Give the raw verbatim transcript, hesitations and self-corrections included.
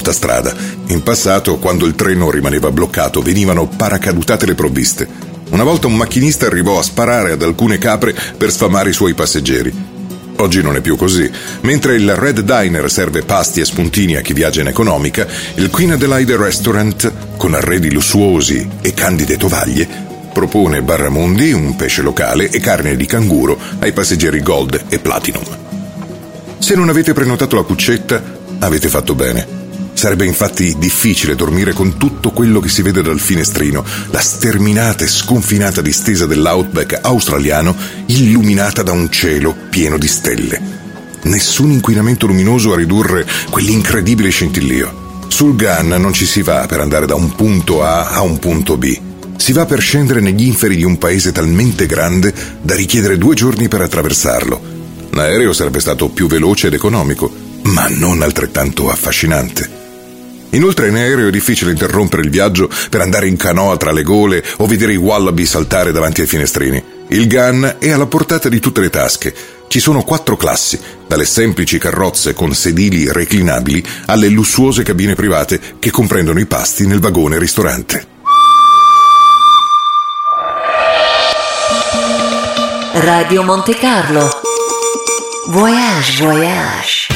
molta strada. In passato, quando il treno rimaneva bloccato, venivano paracadutate le provviste. Una volta un macchinista arrivò a sparare ad alcune capre per sfamare i suoi passeggeri. Oggi non è più così. Mentre il Red Diner serve pasti e spuntini a chi viaggia in economica, il Queen Adelaide Restaurant, con arredi lussuosi e candide tovaglie, propone barramundi, un pesce locale e carne di canguro ai passeggeri Gold e Platinum. Se non avete prenotato la cuccetta, avete fatto bene. Sarebbe infatti difficile dormire con tutto quello che si vede dal finestrino, la sterminata e sconfinata distesa dell'outback australiano illuminata da un cielo pieno di stelle. Nessun inquinamento luminoso a ridurre quell'incredibile scintillio. Sul Gun non ci si va per andare da un punto A a un punto B. Si va per scendere negli inferi di un paese talmente grande da richiedere due giorni per attraversarlo. L'aereo sarebbe stato più veloce ed economico, ma non altrettanto affascinante. Inoltre in aereo è difficile interrompere il viaggio per andare in canoa tra le gole o vedere i wallaby saltare davanti ai finestrini. Il Gun è alla portata di tutte le tasche. Ci sono quattro classi, dalle semplici carrozze con sedili reclinabili alle lussuose cabine private che comprendono i pasti nel vagone ristorante. Radio Monte Carlo. Voyage, voyage.